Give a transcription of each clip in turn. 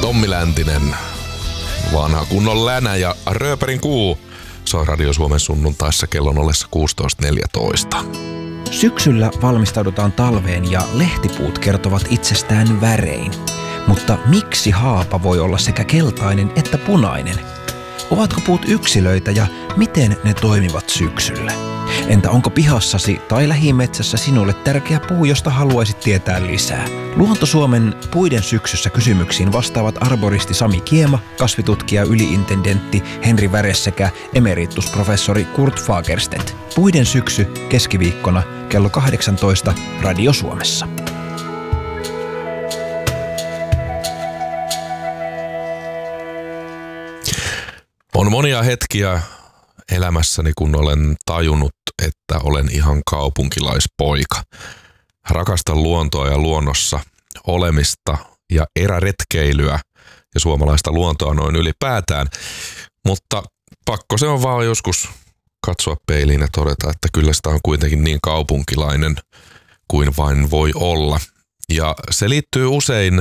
Tommi Läntinen, vanha kunnon länä ja Rööperin kuu soi Radio Suomen sunnuntaissa kellon ollessa 16.14. Syksyllä valmistaudutaan talveen ja lehtipuut kertovat itsestään värein. Mutta miksi haapa voi olla sekä keltainen että punainen? Ovatko puut yksilöitä ja miten ne toimivat syksyllä? Entä onko pihassasi tai lähimetsässä sinulle tärkeä puu, josta haluaisit tietää lisää? Luonto Suomen puiden syksyssä kysymyksiin vastaavat arboristi Sami Kiema, kasvitutkija yliintendentti Henri Väres sekä emeritusprofessori Kurt Fagerstedt. Puiden syksy keskiviikkona kello 18 Radio Suomessa. On monia hetkiä elämässäni, kun olen tajunnut, että olen ihan kaupunkilaispoika. Rakastan luontoa ja luonnossa olemista ja eräretkeilyä ja suomalaista luontoa noin ylipäätään. Mutta pakko se on vaan joskus katsoa peiliin ja todeta, että kyllä sitä on kuitenkin niin kaupunkilainen kuin vain voi olla. Ja se liittyy usein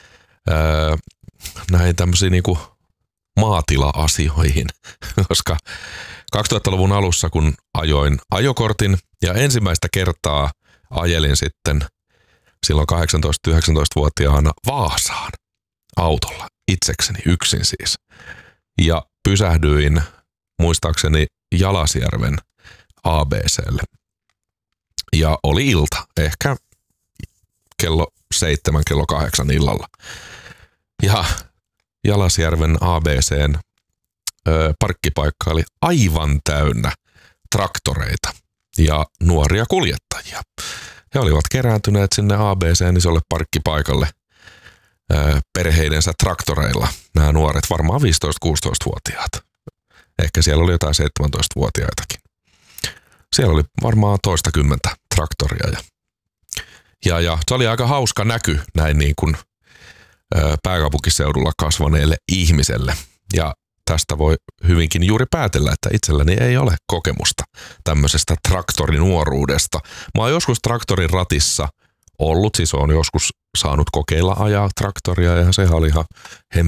näihin tämmöisiin niinku maatila-asioihin, koska 2000-luvun alussa, kun ajoin ajokortin ja ensimmäistä kertaa ajelin sitten silloin 18-19-vuotiaana Vaasaan autolla itsekseni, yksin siis. Ja pysähdyin muistaakseni Jalasjärven ABC:lle. Ja oli ilta, ehkä kello 7, kello 8 illalla. Ja Jalasjärven ABC:n parkkipaikka oli aivan täynnä traktoreita ja nuoria kuljettajia. He olivat kerääntyneet sinne ABC:n isolle parkkipaikalle perheidensä traktoreilla. Nämä nuoret, varmaan 15-16-vuotiaat. Ehkä siellä oli jotain 17-vuotiaitakin. Siellä oli varmaan toistakymmentä traktoria. Ja se oli aika hauska näky näin niin kuin pääkaupunkiseudulla kasvaneelle ihmiselle. Ja tästä voi hyvinkin juuri päätellä, että itselläni ei ole kokemusta tämmöisestä traktorinuoruudesta. Mä oon joskus traktorin ratissa ollut, siis oon joskus saanut kokeilla ajaa traktoria ja sehän oli ihan